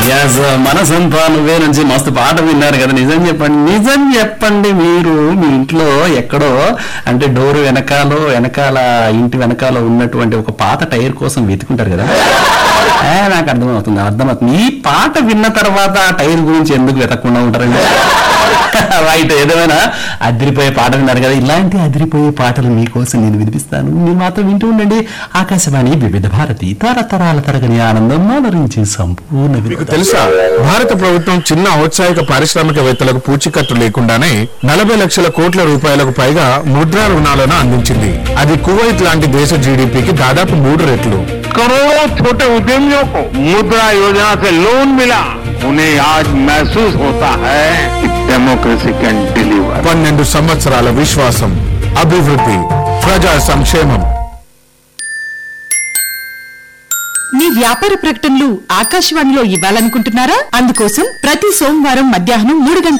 Yes మనసంతా నువ్వే నుంచి మస్తు పాట విన్నారు కదా. నిజం చెప్పండి మీరు మీ ఇంట్లో ఎక్కడో అంటే డోర్ వెనకాల ఇంటి వెనకాల ఉన్నటువంటి ఒక పాత టైర్ కోసం వెతుకుంటారు కదా. నాకు అర్థమవుతుంది. ఈ పాట విన్న తర్వాత ఆ టైర్ గురించి ఎందుకు వెతకకుండా ఉంటారండి? రైట్, ఏదేమైనా అదిరిపోయే పాట విన్నారు కదా. ఇలాంటి అదిరిపోయే పాటలు మీకోసం నేను వినిపిస్తాను. మీరు మాత్రం వింటూ ఉండండి. ఆకాశవాణి వివిధ భారతి, తరతరాల తరగని ఆనందం మనరించి సంపూర్ణ. మీకు తెలుసా, భారత ప్రభుత్వం చిన్న ఔత్సాహిక పారిశ్రామికవేత్తలకు పూచీకత్తు లేకుండానే 40 లక్షల కోట్ల రూపాయలకు పైగా ముద్రా రుణాలను అందించింది. అది కువైట్ లాంటి దేశ జీడీపీకి దాదాపు 3 రెట్లు. करोड़ों छोटे उद्यमियों को मुद्रा योजना से लोन मिला. उन्हें आज महसूस होता है कि डेमोक्रेसी कैन डिलीवर. 12 సంవత్సరాల విశ్వాసం, అభివృద్ధి, ప్రజా సంక్షేమం. మీ వ్యాపార ప్రకటనలు ఆకాశవాణిలో ఇవ్వాలనుకుంటున్నారా? అందుకోసం ప్రతి సోమవారం మధ్యాహ్నం 3 గంటల